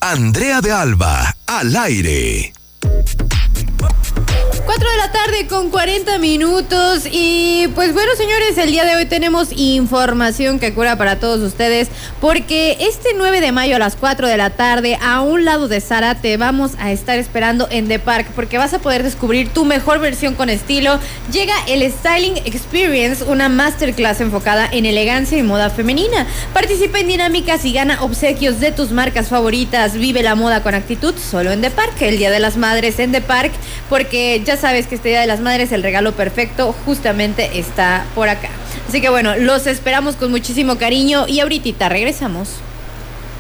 Andrea de Alba, al aire. 4 de la tarde con 40 minutos y pues bueno, señores, el día de hoy tenemos información que cura para todos ustedes porque este 9 de mayo a las 4 de la tarde a un lado de Zárate vamos a estar esperando en The Park porque vas a poder descubrir tu mejor versión con estilo. Llega el Styling Experience, una masterclass enfocada en elegancia y moda femenina. Participa en dinámicas y gana obsequios de tus marcas favoritas. Vive la moda con actitud solo en The Park, el Día de las Madres en The Park, porque ya sabes que este Día de las Madres el regalo perfecto justamente está por acá. Así que bueno, los esperamos con muchísimo cariño y ahorita regresamos.